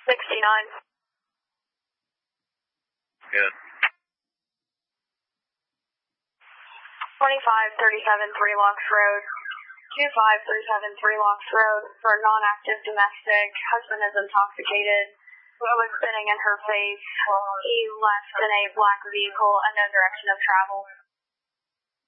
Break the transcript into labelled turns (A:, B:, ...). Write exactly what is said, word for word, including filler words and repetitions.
A: sixty-nine.
B: Good.
A: twenty-five thirty-seven Three Locks Road. two five three seven Three Locks Road for non-active domestic. Husband is intoxicated. Was spinning in her face. He left in a black vehicle and no direction of travel.